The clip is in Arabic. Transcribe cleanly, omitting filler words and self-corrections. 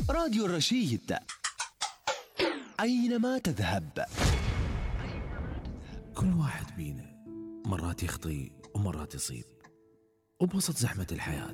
راديو الرشيد، أينما تذهب. كل واحد بينا مرات يخطي ومرات يصيب، وبوسط زحمة الحياة